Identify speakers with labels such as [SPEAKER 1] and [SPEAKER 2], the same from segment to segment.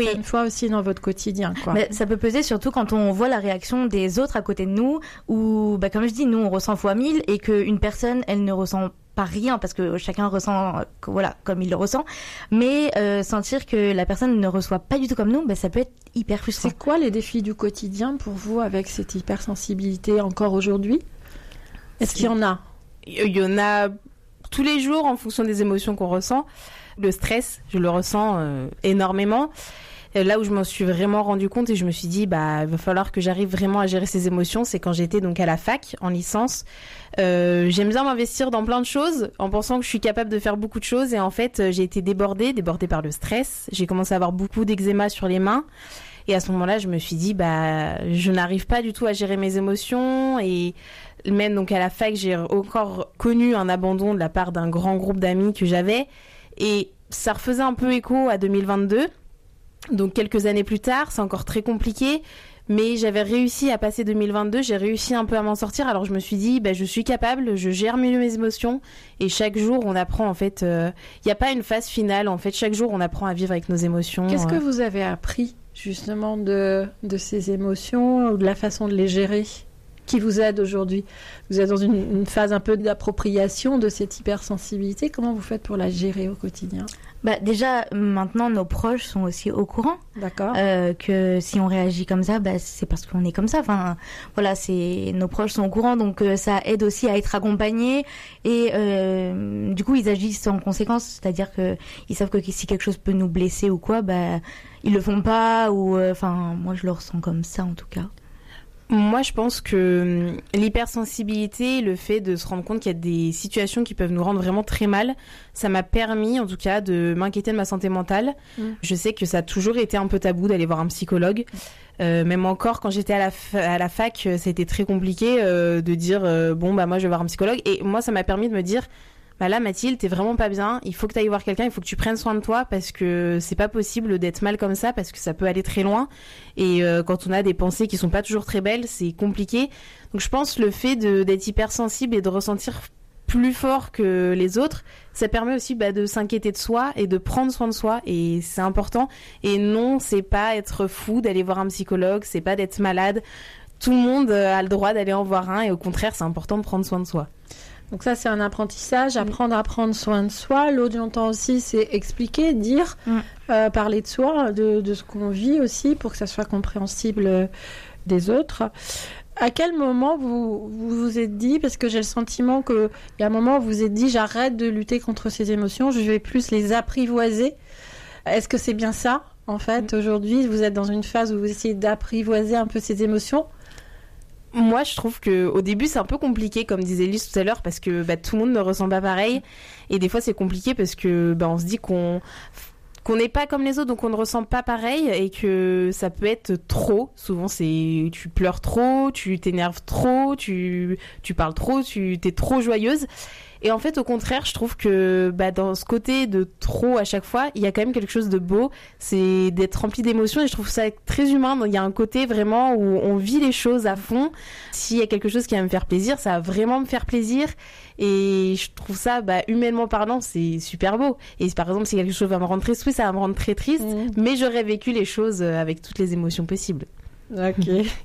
[SPEAKER 1] certaines fois aussi dans votre quotidien, quoi.
[SPEAKER 2] Mais ça peut peser surtout quand on voit la réaction des autres à côté de nous, où, comme je dis, nous on ressent fois 1000 et qu'une personne, elle ne ressent pas rien parce que chacun ressent comme il le ressent, mais sentir que la personne ne reçoit pas du tout comme nous, ça peut être hyper frustrant.
[SPEAKER 1] C'est quoi les défis du quotidien pour vous avec cette hypersensibilité encore aujourd'hui? Est-ce qu'il y en a?
[SPEAKER 3] Il y en a tous les jours en fonction des émotions qu'on ressent. Le stress, je le ressens énormément. Là où je m'en suis vraiment rendu compte et je me suis dit, il va falloir que j'arrive vraiment à gérer ces émotions, c'est quand j'étais donc à la fac, en licence. J'aime bien m'investir dans plein de choses en pensant que je suis capable de faire beaucoup de choses et en fait, j'ai été débordée par le stress. J'ai commencé à avoir beaucoup d'eczéma sur les mains. Et à ce moment-là, je me suis dit, je n'arrive pas du tout à gérer mes émotions. Et même donc à la fac, j'ai encore connu un abandon de la part d'un grand groupe d'amis que j'avais. Et ça refaisait un peu écho à 2022. Donc quelques années plus tard, c'est encore très compliqué. Mais j'avais réussi à passer 2022, j'ai réussi un peu à m'en sortir. Alors je me suis dit, je suis capable, je gère mieux mes émotions. Et chaque jour, on apprend en fait. Il n'y a pas une phase finale. En fait, chaque jour, on apprend à vivre avec nos émotions.
[SPEAKER 1] Qu'est-ce que vous avez appris justement de ces émotions ou de la façon de les gérer qui vous aide aujourd'hui? Vous êtes dans une phase un peu d'appropriation de cette hypersensibilité. Comment vous faites pour la gérer au quotidien?
[SPEAKER 2] Déjà, maintenant, nos proches sont aussi au courant.
[SPEAKER 1] D'accord.
[SPEAKER 2] Que si on réagit comme ça, c'est parce qu'on est comme ça. Enfin, voilà, nos proches sont au courant, donc ça aide aussi à être accompagné. Et du coup, ils agissent en conséquence, c'est-à-dire que ils savent que si quelque chose peut nous blesser ou quoi, ils le font pas. Ou moi, je le ressens comme ça en tout cas.
[SPEAKER 3] Moi, je pense que l'hypersensibilité, le fait de se rendre compte qu'il y a des situations qui peuvent nous rendre vraiment très mal, ça m'a permis, en tout cas, de m'inquiéter de ma santé mentale. Je sais que ça a toujours été un peu tabou d'aller voir un psychologue. Même encore, quand j'étais à la fac, c'était très compliqué de dire moi, je vais voir un psychologue. Et moi, ça m'a permis de me dire, là, Mathilde, t'es vraiment pas bien. Il faut que t'ailles voir quelqu'un. Il faut que tu prennes soin de toi parce que c'est pas possible d'être mal comme ça parce que ça peut aller très loin. Et quand on a des pensées qui sont pas toujours très belles, c'est compliqué. Donc, je pense le fait d'être hypersensible et de ressentir plus fort que les autres, ça permet aussi de s'inquiéter de soi et de prendre soin de soi. Et c'est important. Et non, c'est pas être fou d'aller voir un psychologue. C'est pas d'être malade. Tout le monde a le droit d'aller en voir un. Et au contraire, c'est important de prendre soin de soi.
[SPEAKER 1] Donc ça, c'est un apprentissage, apprendre à prendre soin de soi. L'autre temps aussi, c'est expliquer, dire, parler de soi, de ce qu'on vit aussi, pour que ça soit compréhensible des autres. À quel moment vous vous êtes dit, parce que j'ai le sentiment qu'il y a un moment où vous vous êtes dit, j'arrête de lutter contre ces émotions, je vais plus les apprivoiser. Est-ce que c'est bien ça, en fait, aujourd'hui? Vous êtes dans une phase où vous essayez d'apprivoiser un peu ces émotions?
[SPEAKER 3] Moi, je trouve qu'au début, c'est un peu compliqué, comme disait Lise tout à l'heure, parce que tout le monde ne ressent pas pareil. Et des fois, c'est compliqué parce que on se dit qu'on n'est pas comme les autres, donc on ne ressent pas pareil et que ça peut être trop. Souvent, tu pleures trop, tu t'énerves trop, tu parles trop, t'es trop joyeuse. Et en fait, au contraire, je trouve que dans ce côté de trop à chaque fois, il y a quand même quelque chose de beau, c'est d'être rempli d'émotions et je trouve ça très humain. Donc, il y a un côté vraiment où on vit les choses à fond. S'il y a quelque chose qui va me faire plaisir, ça va vraiment me faire plaisir. Et je trouve ça, humainement parlant, c'est super beau. Et par exemple, si quelque chose va me rendre triste, oui, ça va me rendre très triste. Mais j'aurais vécu les choses avec toutes les émotions possibles.
[SPEAKER 1] Ok.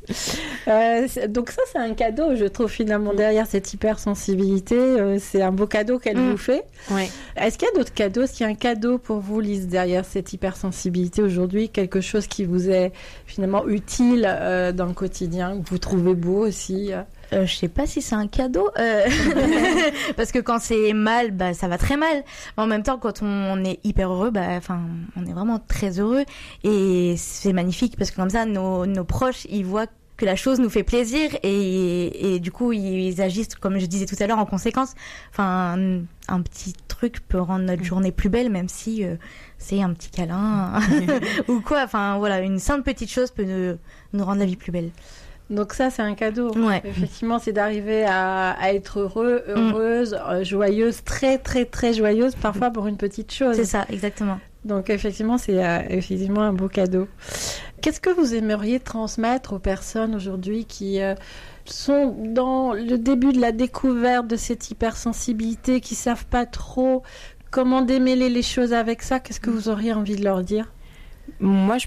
[SPEAKER 1] Donc ça, c'est un cadeau, je trouve, finalement, derrière cette hypersensibilité. C'est un beau cadeau qu'elle vous fait.
[SPEAKER 3] Ouais.
[SPEAKER 1] Est-ce qu'il y a d'autres cadeaux? Est-ce qu'il y a un cadeau pour vous, Lise, derrière cette hypersensibilité aujourd'hui? Quelque chose qui vous est finalement utile dans le quotidien, que vous trouvez beau aussi?
[SPEAKER 2] Je sais pas si c'est un cadeau, parce que quand c'est mal, ça va très mal. Mais en même temps, quand on est hyper heureux, on est vraiment très heureux et c'est magnifique parce que comme ça, nos proches, ils voient que la chose nous fait plaisir et du coup, ils agissent, comme je disais tout à l'heure, en conséquence. Enfin, un petit truc peut rendre notre journée plus belle, même si c'est un petit câlin ou quoi. Enfin, voilà, une simple petite chose peut nous rendre la vie plus belle.
[SPEAKER 1] Donc ça, c'est un cadeau.
[SPEAKER 2] Ouais.
[SPEAKER 1] Effectivement, c'est d'arriver à être heureuse, joyeuse, très, très, très joyeuse, parfois pour une petite chose.
[SPEAKER 2] C'est ça, exactement.
[SPEAKER 1] Donc effectivement, c'est effectivement un beau cadeau. Qu'est-ce que vous aimeriez transmettre aux personnes aujourd'hui qui sont dans le début de la découverte de cette hypersensibilité, qui savent pas trop comment démêler les choses avec ça? Qu'est-ce que vous auriez envie de leur dire?
[SPEAKER 3] Moi,